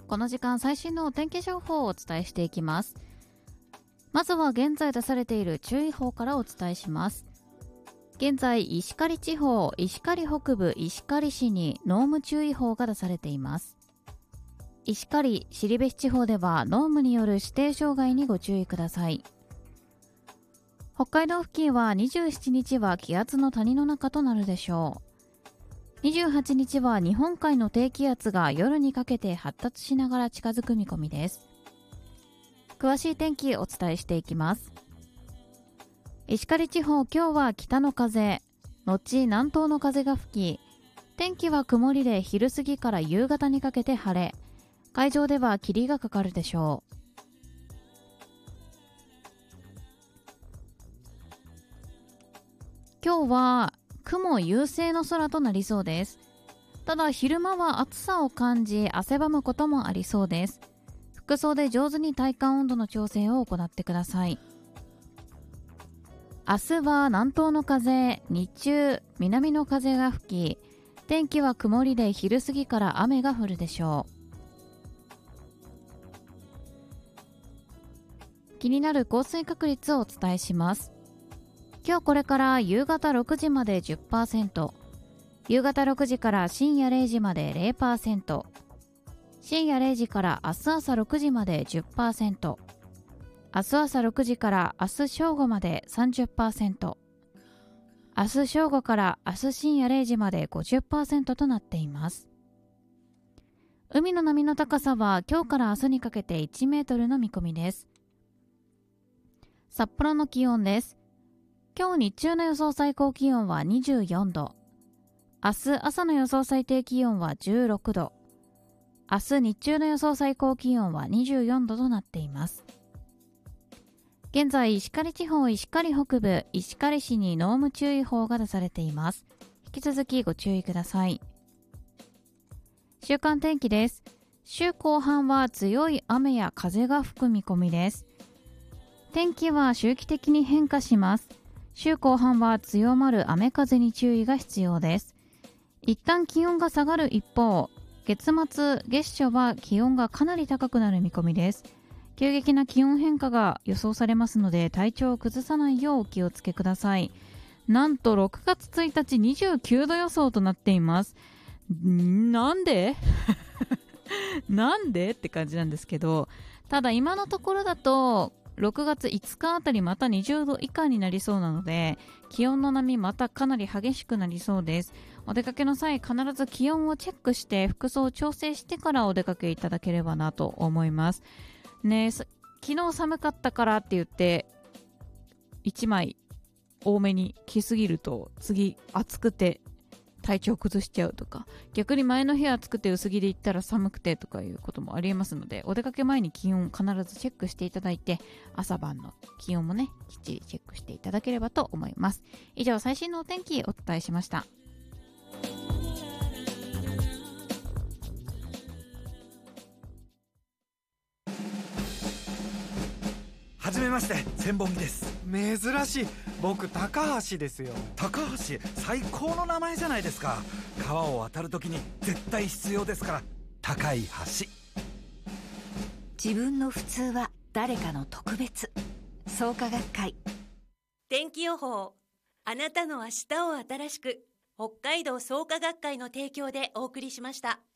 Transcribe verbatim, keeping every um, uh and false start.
この時間最新のお天気情報をお伝えしていきます。まずは現在出されている注意報からお伝えします。現在石狩地方、石狩北部、石狩市に濃霧注意報が出されています。石狩、後志地方では濃霧による視程障害にご注意ください。北海道付近はにじゅうしちにちは気圧の谷の中となるでしょう。にじゅうはちにちは日本海の低気圧が夜にかけて発達しながら近づく見込みです。詳しい天気お伝えしていきます。石狩地方、今日は北の風後南東の風が吹き、天気は曇りで昼過ぎから夕方にかけて晴れ、海上では霧がかかるでしょう。今日は雲優勢の空となりそうです。ただ昼間は暑さを感じ汗ばむこともありそうです。服装で上手に体感温度の調整を行ってください。明日は南東の風、日中南の風が吹き、天気は曇りで昼過ぎから雨が降るでしょう。気になる降水確率をお伝えします。今日これから夕方ろくじまで じゅっパーセント、夕方ろくじから深夜れいじまで ゼロパーセント、深夜れいじから明日朝ろくじまで じゅっパーセント、明日朝ろくじから明日正午まで さんじゅっパーセント、明日正午から明日深夜れいじまで ごじゅっパーセント となっています。海の波の高さは今日から明日にかけていちメートルの見込みです。札幌の気温です。今日日中の予想最高気温はにじゅうよんど、明日朝の予想最低気温はじゅうろくど、明日日中の予想最高気温はにじゅうよんどとなっています。現在石狩地方、石狩北部、石狩市に濃霧注意報が出されています。引き続きご注意ください。週間天気です。週後半は強い雨や風が吹く見込みです。天気は周期的に変化します。週後半は強まる雨風に注意が必要です。一旦気温が下がる一方、月末月初は気温がかなり高くなる見込みです。急激な気温変化が予想されますので、体調を崩さないようお気をつけください。なんとろくがつついたちにじゅうきゅうど予想となっています。なんでなんでって感じなんですけど、ただ今のところだとろくがついつかあたりまたにじゅうど以下になりそうなので、気温の波またかなり激しくなりそうです。お出かけの際必ず気温をチェックして服装を調整してからお出かけいただければなと思いますね。昨日寒かったからって言っていちまい多めに着すぎると次暑くて体調崩しちゃうとか、逆に前の日暑くて薄着で行ったら寒くてとかいうこともありえますので、お出かけ前に気温必ずチェックしていただいて、朝晩の気温もねきっちりチェックしていただければと思います。以上、最新のお天気お伝えしました。 はじめまして、千本木です。 珍しい。僕高橋ですよ。 高橋、最高の名前じゃないですか。川を渡るときに絶対必要ですから、高い橋。 自分の普通は誰かの特別。創価学会。 天気予報、あなたの明日を新しく、北海道創価学会の提供でお送りしました。